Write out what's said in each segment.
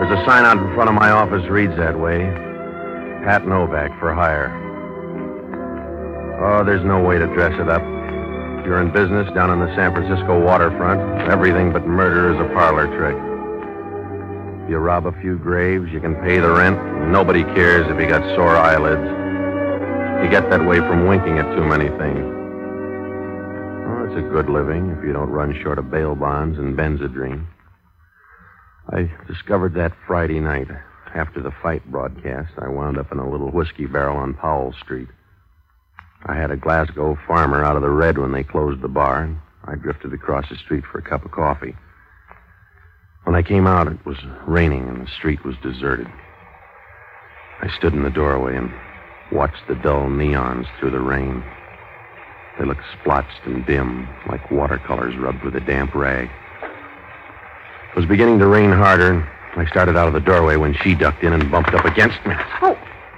There's a sign out in front of my office reads that way. Pat Novak for hire. Oh, there's no way to dress it up. If you're in business down on the San Francisco waterfront, everything but murder is a parlor trick. If you rob a few graves, you can pay the rent. And nobody cares if you got sore eyelids. You get that way from winking at too many things. Well, it's a good living if you don't run short of bail bonds and Benzedrine. I discovered that Friday night. After the fight broadcast, I wound up in a little whiskey barrel on Powell Street. I had a Glasgow farmer out of the red when they closed the bar, and I drifted across the street for a cup of coffee. When I came out, it was raining and the street was deserted. I stood in the doorway and watched the dull neons through the rain. They looked splotched and dim, like watercolors rubbed with a damp rag. It was beginning to rain harder, and I started out of the doorway when she ducked in and bumped up against me. Oh,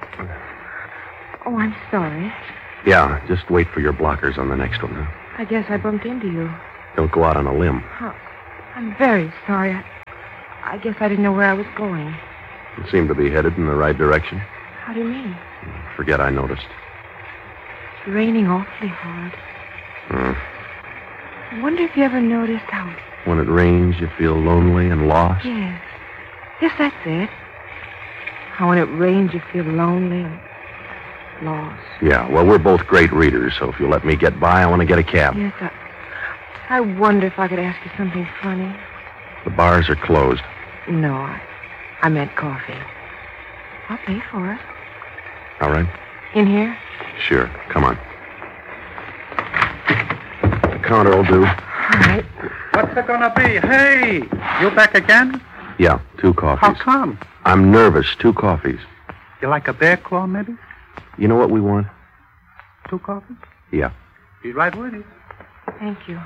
I'm sorry. Yeah, just wait for your blockers on the next one. Huh? I guess I bumped into you. Don't go out on a limb. Oh, I'm very sorry. I guess I didn't know where I was going. You seem to be headed in the right direction. How do you mean? Forget I noticed. It's raining awfully hard. I wonder if you ever noticed how... When it rains, you feel lonely and lost? Yes. Yes, that's it. How when it rains, you feel lonely and lost. Yeah, well, we're both great readers, so if you'll let me get by, I want to get a cab. Yes, I wonder if I could ask you something funny. The bars are closed. No, I meant coffee. I'll pay for it. All right? In here? Sure. Come on. The counter will do. All right. What's it gonna be? Hey, you back again? Yeah, 2 coffees. How come? I'm nervous. 2 coffees. You like a bear claw, maybe? You know what we want? 2 coffees? Yeah. Be right with you. Thank you.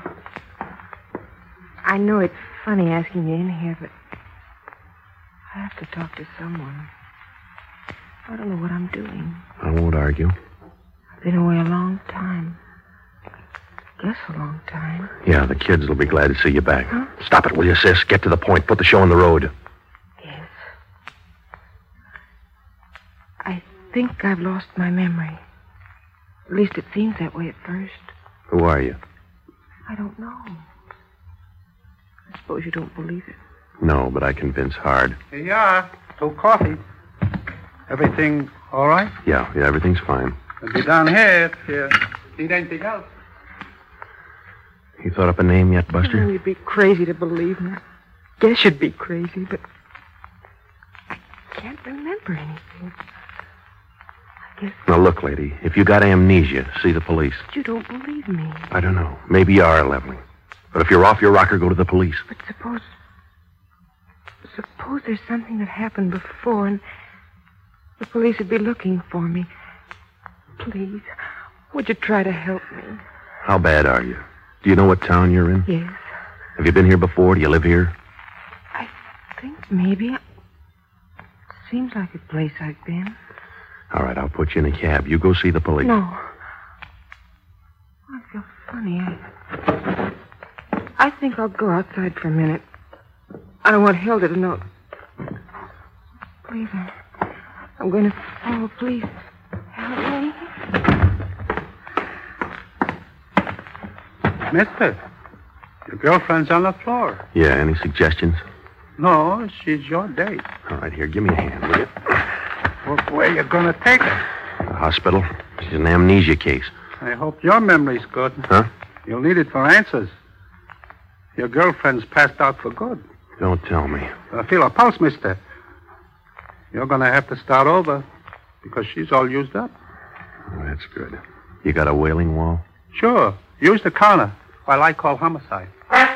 I know it's funny asking you in here, but I have to talk to someone. I don't know what I'm doing. I won't argue. I've been away a long time. Guess a long time. Yeah, the kids will be glad to see you back. Huh? Stop it, will you, sis? Get to the point. Put the show on the road. Yes. I think I've lost my memory. At least it seems that way at first. Who are you? I don't know. I suppose you don't believe it. No, but I convince hard. Here you are. 2 coffees. Everything all right? Yeah, everything's fine. We'll be down here if you need anything else. You thought up a name yet, Buster? Oh, you'd be crazy to believe me. I guess you'd be crazy, but I can't remember anything. I guess Now, look, lady, if you got amnesia, see the police. you don't believe me. I don't know. Maybe you are leveling. But if you're off your rocker, go to the police. But suppose there's something that happened before and the police would be looking for me. Please, would you try to help me? How bad are you? Do you know what town you're in? Yes. Have you been here before? Do you live here? I think maybe. It seems like a place I've been. All right, I'll put you in a cab. You go see the police. No. I feel funny. I think I'll go outside for a minute. I don't want Hilda to know. Please, I'm going to fall. Please, help me. Mister, your girlfriend's on the floor. Yeah, any suggestions? No, she's your date. All right, here, give me a hand, will you? Where you gonna take her? The hospital. She's an amnesia case. I hope your memory's good. Huh? You'll need it for answers. Your girlfriend's passed out for good. Don't tell me. Feel her pulse, mister. You're gonna have to start over because she's all used up. Oh, that's good. You got a wailing wall? Sure. Use the counter while I call homicide.